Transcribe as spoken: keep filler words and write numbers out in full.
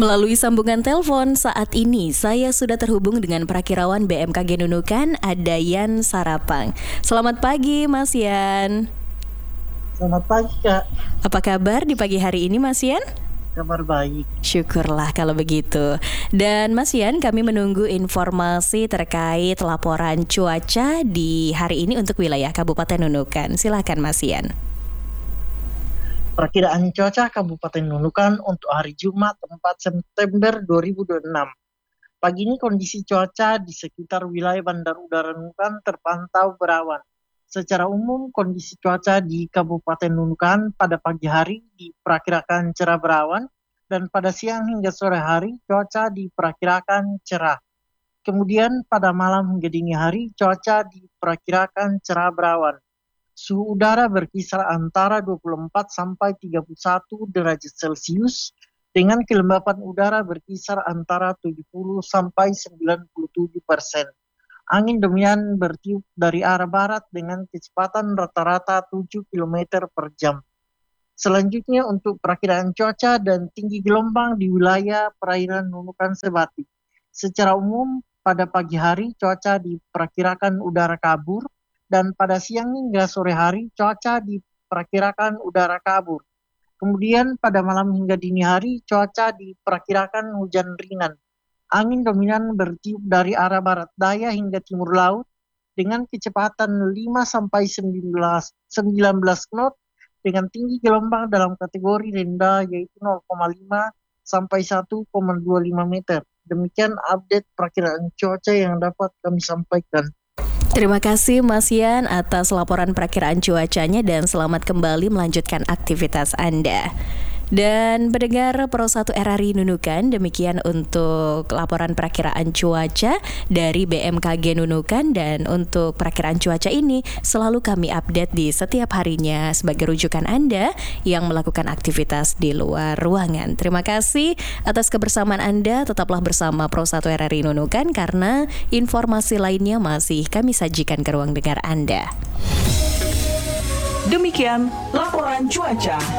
Melalui sambungan telepon saat ini saya sudah terhubung dengan Prakirawan B M K G Nunukan, ada Yan Sarapang. Selamat pagi Mas Yan. Selamat pagi Kak. Apa kabar di pagi hari ini Mas Yan? Kabar baik. Syukurlah kalau begitu. Dan Mas Yan, kami menunggu informasi terkait laporan cuaca di hari ini untuk wilayah Kabupaten Nunukan. Silakan Mas Yan. Perkiraan cuaca Kabupaten Nunukan untuk hari Jumat empat September dua ribu dua puluh enam. Pagi ini kondisi cuaca di sekitar wilayah Bandar Udara Nunukan terpantau berawan. Secara umum kondisi cuaca di Kabupaten Nunukan pada pagi hari diperkirakan cerah berawan dan pada siang hingga sore hari cuaca diperkirakan cerah. Kemudian pada malam hingga dini hari cuaca diperkirakan cerah berawan. Suhu udara berkisar antara dua puluh empat sampai tiga puluh satu derajat Celcius dengan kelembapan udara berkisar antara tujuh puluh sampai sembilan puluh tujuh persen. Angin dominan bertiup dari arah barat dengan kecepatan rata-rata tujuh kilometer per jam. Selanjutnya untuk perakiraan cuaca dan tinggi gelombang di wilayah perairan Nunukan Sebatik. Secara umum pada pagi hari cuaca diperkirakan udara kabur dan pada siang hingga sore hari cuaca diperkirakan udara kabur. Kemudian pada malam hingga dini hari cuaca diperkirakan hujan ringan. Angin dominan bertiup dari arah barat daya hingga timur laut dengan kecepatan lima sampai sembilan belas knot dengan tinggi gelombang dalam kategori rendah yaitu nol koma lima sampai satu koma dua lima meter. Demikian update perakiraan cuaca yang dapat kami sampaikan. Terima kasih Mas Yan atas laporan perakiraan cuacanya dan selamat kembali melanjutkan aktivitas Anda. Dan pendengar Pro satu R R I Nunukan, demikian untuk laporan perakiraan cuaca dari B M K G Nunukan. Dan untuk perakiraan cuaca ini selalu kami update di setiap harinya sebagai rujukan Anda yang melakukan aktivitas di luar ruangan. Terima kasih atas kebersamaan Anda. Tetaplah bersama Pro satu R R I Nunukan karena informasi lainnya masih kami sajikan ke ruang dengar Anda. Demikian laporan cuaca.